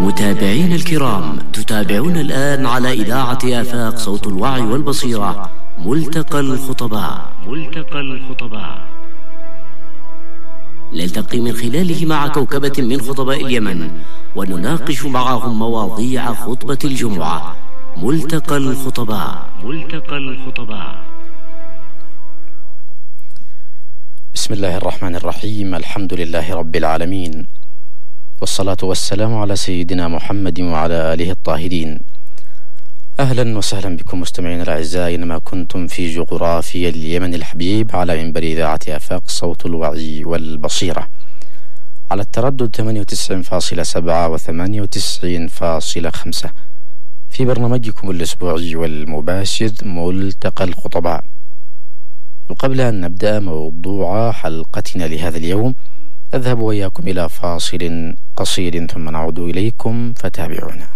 متابعين الكرام، تتابعون الآن على إذاعة آفاق صوت الوعي والبصيرة ملتقى الخطباء. نلتقي من خلاله مع كوكبة من خطباء اليمن ونناقش معهم مواضيع خطبة الجمعة. ملتقى الخطباء. بسم الله الرحمن الرحيم. الحمد لله رب العالمين، والصلاة والسلام على سيدنا محمد وعلى آله الطاهرين. أهلا وسهلا بكم مستمعين الأعزاء، إنما كنتم في جغرافيا اليمن الحبيب على منبر إذاعة آفاق صوت الوعي والبصيرة على التردد 98.7 و 98.5 في برنامجكم الأسبوعي والمباشر ملتقى الخطباء. وقبل أن نبدأ موضوع حلقتنا لهذا اليوم، أذهب وإياكم إلى فاصل قصير ثم نعود إليكم، فتابعونا.